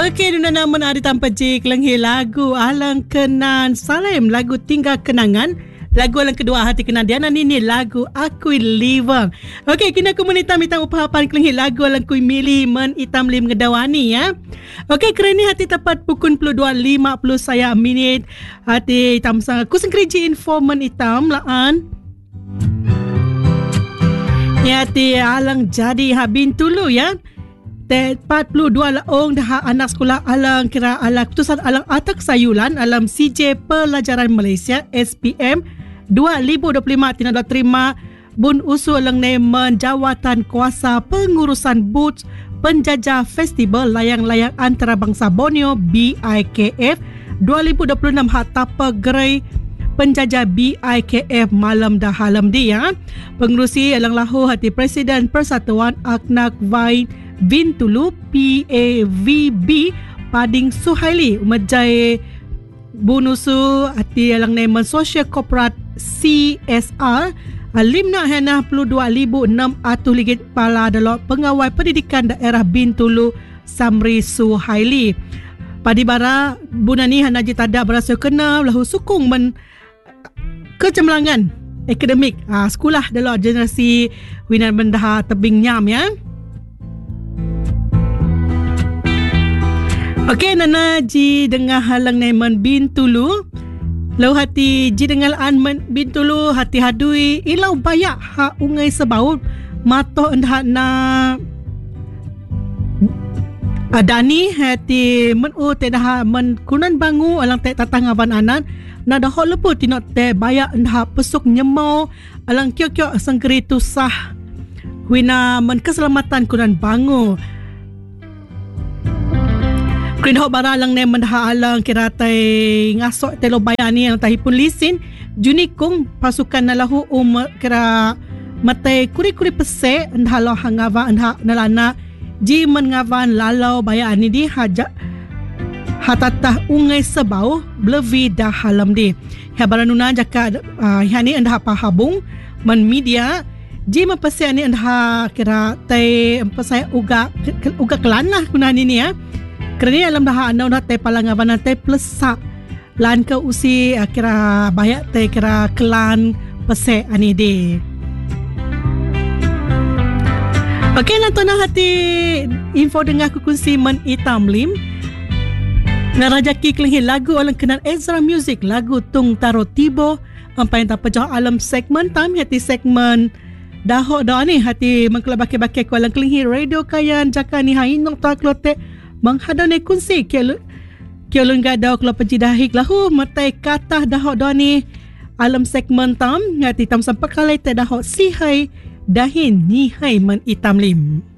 Okey, duna naman ada tanpa cik lenghi lagu Alang Kenan Salim, lagu Tinggal Kenangan. Lagu alang kedua Hati Kenan Diana Nini, lagu Akui Liwang. Okey, kini aku menitam hitam upahapan kelenghi lagu alang kui milih men hitam lim ngedawani ya. Okey, kerana hati tepat pukul 22.50 saya minit. Hati hitam sang kuseng kerja info men hitam laan. Ya, hati alang jadi habin tulu ya. 42 laong dah anak sekolah alang kira alang keputusan alang atak sayulan alam CJ Pelajaran Malaysia SPM 2025 tidak terima bun usul alang nemen jawatan kuasa pengurusan boots penjajah festival layang-layang antarabangsa Borneo BIKF 2026 hak tapa gerai penjajah BIKF malam dah halam dia. Pengerusi alang lahu hati Presiden Persatuan Aknak Vain Bintulu PAVB Pading Suhaili Umajai Bunusu hati alang nemen Social Corporate CSR Limna hena 22,006 atuh ligit pala dalam pengawal pendidikan daerah Bintulu Samri Suhaili. Padibara bunani hana jitada berasa kena lahu sukung men kecemerlangan akademik sekolah dalam generasi winan bendah tebing nyam ya. Okey, nana ji dengar halang nemen Bintulu. Lau hati ji dengar an Bintulu hati hadui ilau bayak ha ungai sebaut mato endah na adani hati men tedah men kunan bangu alang te tatang awan anan na dah leput tinot te bayak endah pesuk nyemau alang kiok-kiok sengkeri tu sah wina men keselamatan kunan bangu. Krinho bara lang nemen dah alang kira tay ngasok telo bayani yang tahi pun lisin junikung pasukan nalahu kira matay kuri-kuri pese endah lo hangava endah nalana ji mengavan lalau bayani di hajak hatatah ungai sebau blevi dah halam di habaranuna jaka yani endah pahabung man media ji mapese ani endah kira tay empasai uga kelanah kunani ni ya. Kerana alam dah anau dah te palangavan te plesak lan ke usi kira bayak te kira kelan pese ani de. Okey, nantona hati info dengar kukunsi men hitam lim. Narajaki kelenghi lagu alang kenal Ezra Music lagu Tung Taro Tibo ampai tak pejah alam segmen tam hati segmen dahok dah ni hati mengkelabake-bake ku alang kelenghi radio kayan jaka ni hainong tak klote menghadani kunci kialun gadau kalau penjidahik lahu matai kata dahok doni alam segmen tam ngati tam sampai kali te dahok sihai dahin nihai men hitam lim.